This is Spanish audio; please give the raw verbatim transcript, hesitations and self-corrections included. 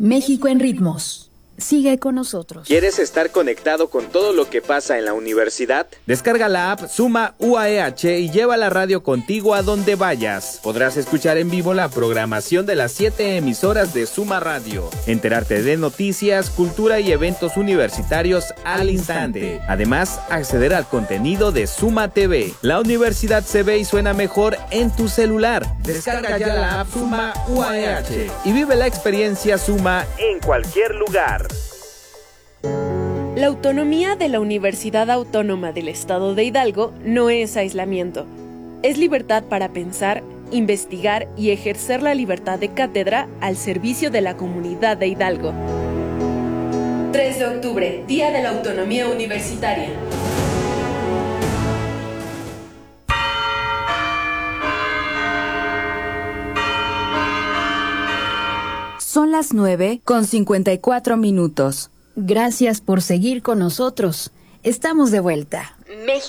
México en ritmos. Sigue con nosotros. ¿Quieres estar conectado con todo lo que pasa en la universidad? Descarga la app Suma U A E H y lleva la radio contigo a donde vayas. Podrás escuchar en vivo la programación de las siete emisoras de Suma Radio, enterarte de noticias, cultura y eventos universitarios al instante. Además, acceder al contenido de Suma T V. La universidad se ve y suena mejor en tu celular. Descarga ya la app Suma U A E H y vive la experiencia Suma en cualquier lugar. La autonomía de la Universidad Autónoma del Estado de Hidalgo no es aislamiento. Es libertad para pensar, investigar y ejercer la libertad de cátedra al servicio de la comunidad de Hidalgo. tres de octubre, Día de la Autonomía Universitaria. Son las nueve con cincuenta y cuatro minutos. Gracias por seguir con nosotros. Estamos de vuelta. México.